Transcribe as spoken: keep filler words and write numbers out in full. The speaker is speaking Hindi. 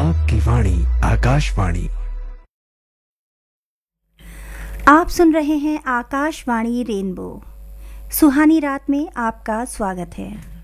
आपकी वाणी आकाशवाणी। आप सुन रहे हैं आकाशवाणी रेनबो। सुहानी रात में आपका स्वागत है।